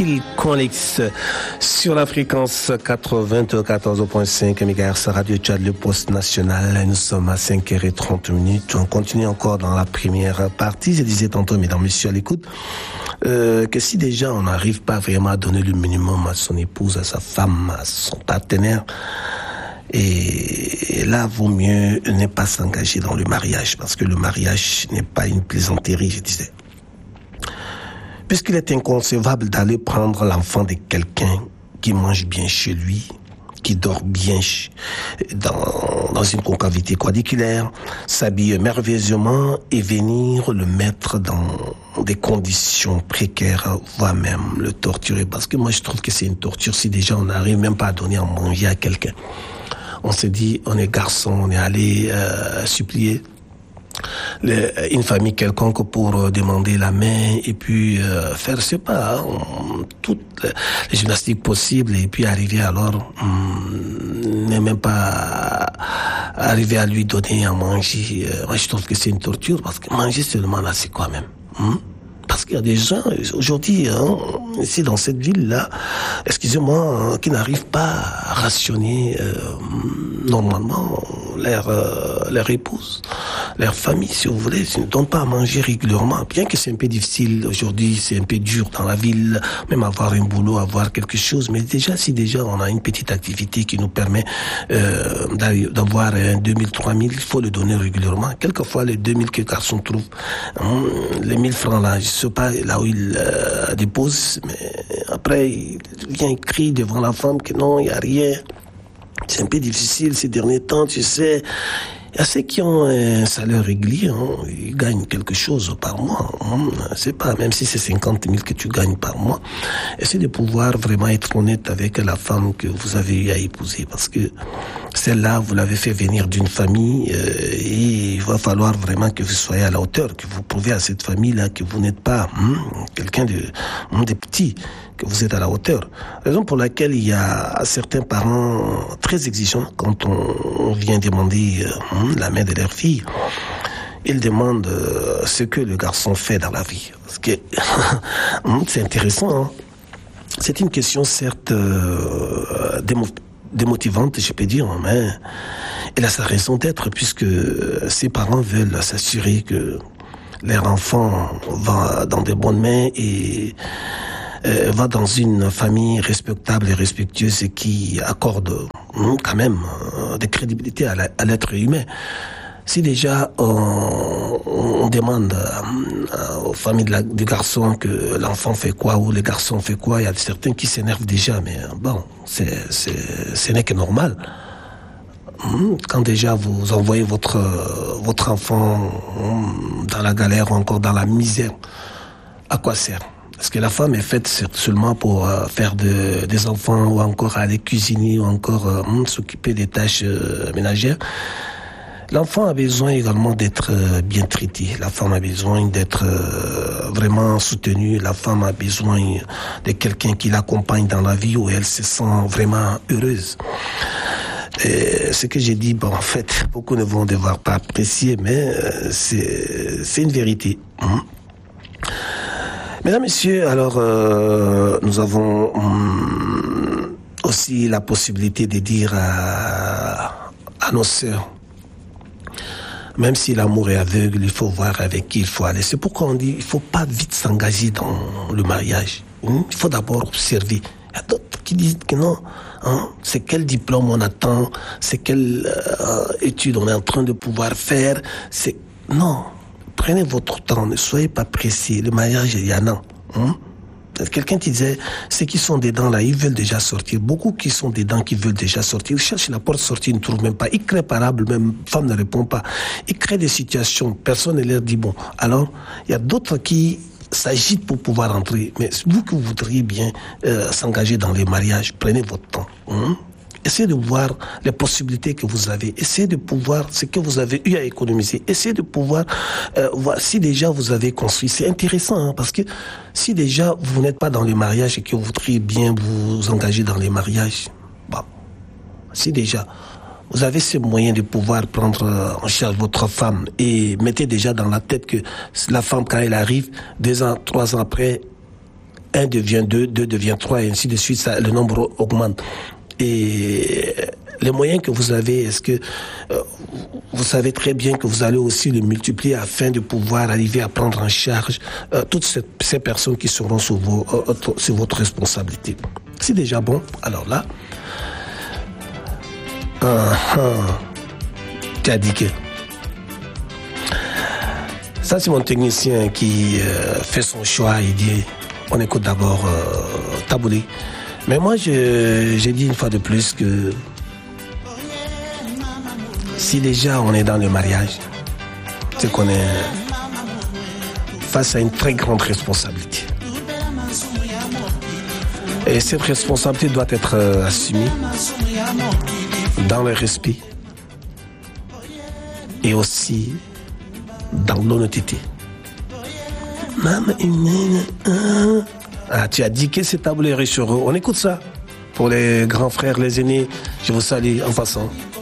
Phil Collins sur la fréquence 94.5 MHz Radio Tchad, le poste national. Nous sommes à 5h30. On continue encore dans la première partie. Je disais tantôt, mesdames, messieurs, à l'écoute, que si déjà on n'arrive pas vraiment à donner le minimum à son épouse, à sa femme, à son partenaire, et là, vaut mieux ne pas s'engager dans le mariage, parce que le mariage n'est pas une plaisanterie, je disais. Puisqu'il est inconcevable d'aller prendre l'enfant de quelqu'un qui mange bien chez lui, qui dort bien dans une concavité quadriculaire, s'habille merveilleusement et venir le mettre dans des conditions précaires, voire même le torturer. Parce que moi, je trouve que c'est une torture si déjà on n'arrive même pas à donner à manger à quelqu'un. On s'est dit, on est garçon, on est allé supplier une famille quelconque pour demander la main et puis faire, je sais pas, toutes les gymnastiques possibles et puis arriver alors, n'est même pas arriver à lui donner à manger. Moi, je trouve que c'est une torture parce que manger seulement là, c'est quoi même? Parce qu'il y a des gens, aujourd'hui, ici dans cette ville-là, excusez-moi, qui n'arrivent pas à rationner normalement leur épouse, leur famille, si vous voulez. Ils ne donnent pas à manger régulièrement. Bien que c'est un peu difficile aujourd'hui, c'est un peu dur dans la ville, même avoir un boulot, avoir quelque chose. Mais déjà, si déjà on a une petite activité qui nous permet d'avoir 2000, 3000, il faut le donner régulièrement. Quelquefois, les 2000 que le garçon trouve, les 1000 francs là, je sais pas là où il dépose, mais après il vient écrire devant la femme que non, il n'y a rien. C'est un peu difficile ces derniers temps, tu sais. Il y a ceux qui ont un salaire régulier, ils gagnent quelque chose par mois. C'est pas, même si c'est 50 000 que tu gagnes par mois, essaie de pouvoir vraiment être honnête avec la femme que vous avez eu à épouser, parce que celle-là, vous l'avez fait venir d'une famille, et il va falloir vraiment que vous soyez à la hauteur, que vous prouvez à cette famille-là que vous n'êtes pas quelqu'un de petit, que vous êtes à la hauteur. Raison pour laquelle il y a certains parents très exigeants quand on vient demander la main de leur fille. Ils demandent ce que le garçon fait dans la vie. Parce que c'est intéressant. C'est une question certes démotivante, je peux dire, mais elle a sa raison d'être puisque ses parents veulent s'assurer que leur enfant va dans de bonnes mains et va dans une famille respectable et respectueuse et qui accorde quand même de crédibilité à l'être humain. Si déjà on demande aux familles du garçon que l'enfant fait quoi ou le garçon fait quoi, il y a certains qui s'énervent déjà, mais bon, ce n'est que normal. Quand déjà vous envoyez votre enfant dans la galère ou encore dans la misère, à quoi sert? Parce que la femme est faite seulement pour faire des enfants ou encore aller cuisiner ou encore s'occuper des tâches ménagères. L'enfant a besoin également d'être bien traité. La femme a besoin d'être vraiment soutenue. La femme a besoin de quelqu'un qui l'accompagne dans la vie où elle se sent vraiment heureuse. Et ce que j'ai dit, bon, en fait, beaucoup ne vont devoir pas apprécier, mais c'est une vérité. Mesdames, Messieurs, alors nous avons aussi la possibilité de dire à nos sœurs, même si l'amour est aveugle, il faut voir avec qui il faut aller. C'est pourquoi on dit il ne faut pas vite s'engager dans le mariage. Il faut d'abord observer. Il y a d'autres qui disent que non, c'est quel diplôme on attend, c'est quelle étude on est en train de pouvoir faire. Non. Prenez votre temps, ne soyez pas pressés. Le mariage, il y en a. Quelqu'un qui disait, ceux qui sont dedans là, ils veulent déjà sortir. Beaucoup qui sont dedans qui veulent déjà sortir. Ils cherchent la porte sortie, ils ne trouvent même pas. Ils créent parable, même femme ne répond pas. Ils créent des situations, personne ne leur dit bon. Alors, il y a d'autres qui s'agitent pour pouvoir entrer. Mais vous que vous voudriez bien s'engager dans les mariages, prenez votre temps. Essayez de voir les possibilités que vous avez. Essayez de pouvoir ce que vous avez eu à économiser. Essayez de pouvoir voir si déjà vous avez construit. C'est intéressant parce que si déjà vous n'êtes pas dans les mariages et que vous voudriez bien vous engager dans les mariages, bon, si déjà vous avez ce moyen de pouvoir prendre en charge votre femme et mettez déjà dans la tête que la femme, quand elle arrive, 2 ans, 3 ans après, 1 devient 2, 2 devient 3, et ainsi de suite, ça, le nombre augmente. Et les moyens que vous avez, est-ce que vous savez très bien que vous allez aussi le multiplier afin de pouvoir arriver à prendre en charge toutes ces personnes qui seront sous votre responsabilité. C'est déjà bon. Alors là, tu as dit que ça, c'est mon technicien qui fait son choix. Il dit, on écoute d'abord Taboulé. Mais moi, j'ai dit une fois de plus que si déjà on est dans le mariage, c'est qu'on est face à une très grande responsabilité. Et cette responsabilité doit être assumée dans le respect et aussi dans l'honnêteté. Ah, tu as dit que c'est Taboulé sur eux. On écoute ça. Pour les grands frères, les aînés, je vous salue en passant.